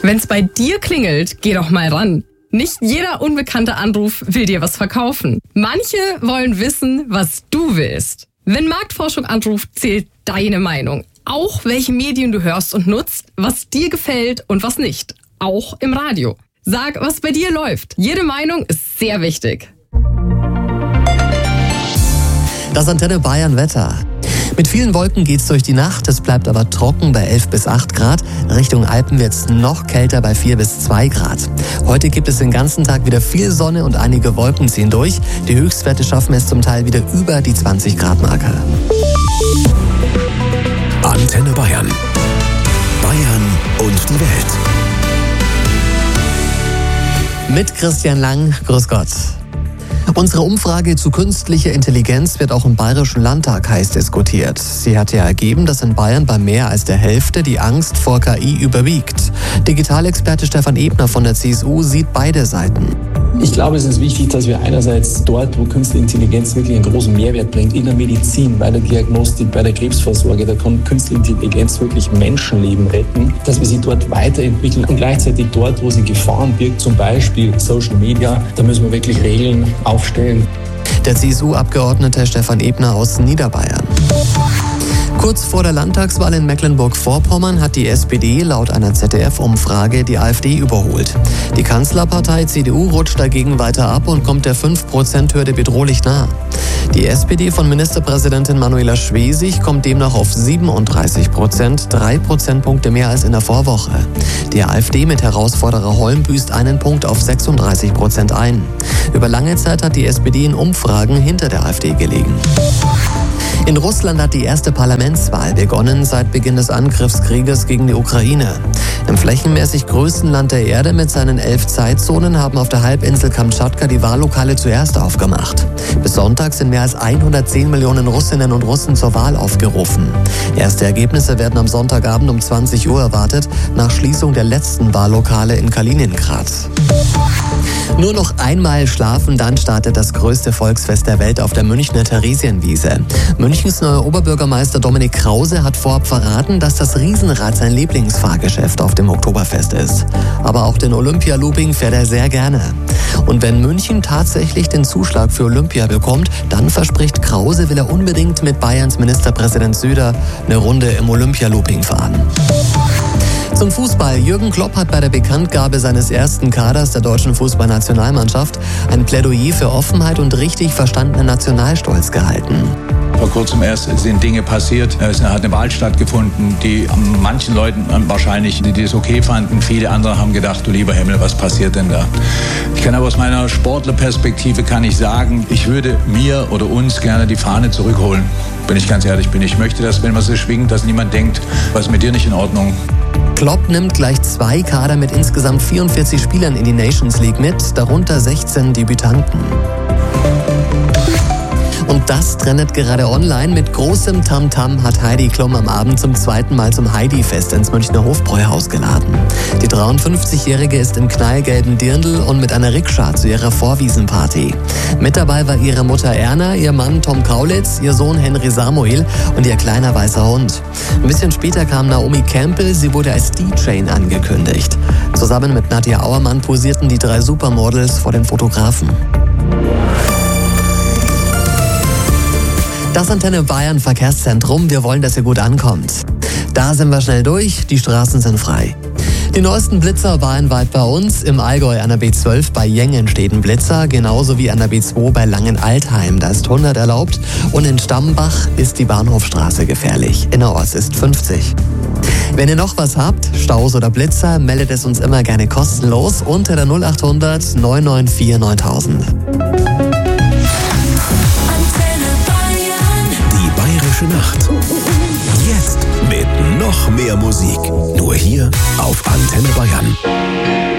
Wenn's bei dir klingelt, geh doch mal ran. Nicht jeder unbekannte Anruf will dir was verkaufen. Manche wollen wissen, was du willst. Wenn Marktforschung anruft, zählt deine Meinung. Auch welche Medien du hörst und nutzt, was dir gefällt und was nicht. Auch im Radio. Sag, was bei dir läuft. Jede Meinung ist sehr wichtig. Das Antenne Bayern Wetter. Mit vielen Wolken geht's durch die Nacht, es bleibt aber trocken bei 11 bis 8 Grad. Richtung Alpen wird's noch kälter bei 4 bis 2 Grad. Heute gibt es den ganzen Tag wieder viel Sonne und einige Wolken ziehen durch. Die Höchstwerte schaffen es zum Teil wieder über die 20 Grad Marke. Antenne Bayern. Bayern und die Welt. Mit Christian Lang, grüß Gott. Unsere Umfrage zu künstlicher Intelligenz wird auch im Bayerischen Landtag heiß diskutiert. Sie hat ja ergeben, dass in Bayern bei mehr als der Hälfte die Angst vor KI überwiegt. Digitalexperte Stefan Ebner von der CSU sieht beide Seiten. Ich glaube, es ist wichtig, dass wir einerseits dort, wo künstliche Intelligenz wirklich einen großen Mehrwert bringt, in der Medizin, bei der Diagnostik, bei der Krebsvorsorge, da kann künstliche Intelligenz wirklich Menschenleben retten, dass wir sie dort weiterentwickeln und gleichzeitig dort, wo sie Gefahren birgt, zum Beispiel Social Media, da müssen wir wirklich Regeln aufstellen. Der CSU-Abgeordnete Stefan Ebner aus Niederbayern. Kurz vor der Landtagswahl in Mecklenburg-Vorpommern hat die SPD laut einer ZDF-Umfrage die AfD überholt. Die Kanzlerpartei CDU rutscht dagegen weiter ab und kommt der 5%-Hürde bedrohlich nah. Die SPD von Ministerpräsidentin Manuela Schwesig kommt demnach auf 37%, 3 Prozentpunkte mehr als in der Vorwoche. Die AfD mit Herausforderer Holm büßt einen Punkt auf 36% ein. Über lange Zeit hat die SPD in Umfragen hinter der AfD gelegen. In Russland hat die erste Parlamentswahl begonnen seit Beginn des Angriffskrieges gegen die Ukraine. Im flächenmäßig größten Land der Erde mit seinen 11 Zeitzonen haben auf der Halbinsel Kamtschatka die Wahllokale zuerst aufgemacht. Bis Sonntag sind mehr als 110 Millionen Russinnen und Russen zur Wahl aufgerufen. Erste Ergebnisse werden am Sonntagabend um 20 Uhr erwartet, nach Schließung der letzten Wahllokale in Kaliningrad. Nur noch einmal schlafen, dann startet das größte Volksfest der Welt auf der Münchner Theresienwiese. Münchens neuer Oberbürgermeister Dominik Krause hat vorab verraten, dass das Riesenrad sein Lieblingsfahrgeschäft auf dem Oktoberfest ist. Aber auch den Olympia-Looping fährt er sehr gerne. Und wenn München tatsächlich den Zuschlag für Olympia bekommt, dann verspricht Krause, will er unbedingt mit Bayerns Ministerpräsident Söder eine Runde im Olympia-Looping fahren. Zum Fußball. Jürgen Klopp hat bei der Bekanntgabe seines ersten Kaders der deutschen Fußballnationalmannschaft ein Plädoyer für Offenheit und richtig verstandenen Nationalstolz gehalten. Vor kurzem erst sind Dinge passiert. Es hat eine Wahl stattgefunden, die manchen Leuten wahrscheinlich, die das okay fanden. Viele andere haben gedacht, du lieber Himmel, was passiert denn da? Ich kann aber aus meiner Sportlerperspektive kann ich sagen, ich würde mir oder uns gerne die Fahne zurückholen. Wenn ich ganz ehrlich bin. Ich möchte, dass, wenn man sie schwingt, dass niemand denkt, was ist mit dir nicht in Ordnung? Klopp nimmt gleich 2 Kader mit insgesamt 44 Spielern in die Nations League mit, darunter 16 Debütanten. Und das trendet gerade online. Mit großem Tamtam hat Heidi Klum am Abend zum 2. Mal zum Heidi-Fest ins Münchner Hofbräuhaus geladen. Die 53-Jährige ist im knallgelben Dirndl und mit einer Rikscha zu ihrer Vorwiesenparty. Mit dabei war ihre Mutter Erna, ihr Mann Tom Kaulitz, ihr Sohn Henry Samuel und ihr kleiner weißer Hund. Ein bisschen später kam Naomi Campbell, sie wurde als DJ angekündigt. Zusammen mit Nadja Auermann posierten die 3 Supermodels vor den Fotografen. Das Antenne Bayern Verkehrszentrum, wir wollen, dass ihr gut ankommt. Da sind wir schnell durch, die Straßen sind frei. Die neuesten Blitzer bayernweit bei uns. Im Allgäu an der B12 bei Jengen steht ein Blitzer, genauso wie an der B2 bei Langenaltheim. Da ist 100 erlaubt. Und in Stambach ist die Bahnhofstraße gefährlich. Innerorts ist 50. Wenn ihr noch was habt, Staus oder Blitzer, meldet es uns immer gerne kostenlos unter der 0800 994 9000. Bayerische Nacht. Jetzt mit noch mehr Musik. Nur hier auf Antenne Bayern.